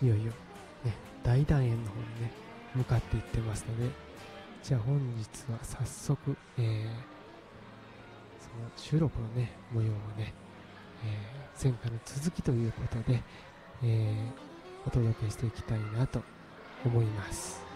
いよいよ、ね、大団円の方にね、向かっていってますので、じゃあ本日は早速、その収録のね、模様をね、前回の続きということで、お届けしていきたいなと思います。